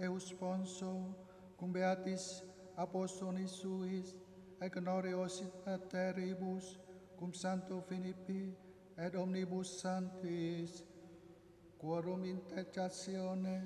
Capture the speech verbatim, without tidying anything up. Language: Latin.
eus sponso, cum beatis apostolis suis, et honoreos et teribus, cum Santo Philippi, et omnibus sanctis, quorum in tecatione